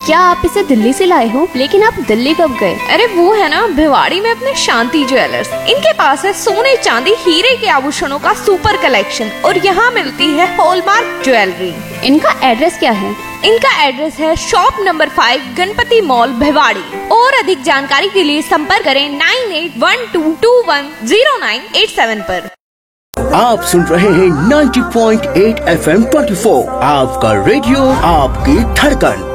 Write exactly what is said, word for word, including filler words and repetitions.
क्या आप इसे दिल्ली से लाए हो? लेकिन आप दिल्ली कब गए? अरे वो है ना भिवाड़ी में अपने शांति ज्वेलर्स। इनके पास है सोने चांदी हीरे के आभूषणों का सुपर कलेक्शन और यहाँ मिलती है हॉलमार्क ज्वेलरी। इनका एड्रेस क्या है? इनका एड्रेस है shop number five Ganpati mall Bhiwadi. और अधिक जानकारी के लिए संपर्क करें nine eight one two to one zero nine eight seven पर। आप सुन रहे हैं ninety point eight F M twenty four, आपका रेडियो आपकी धड़कन।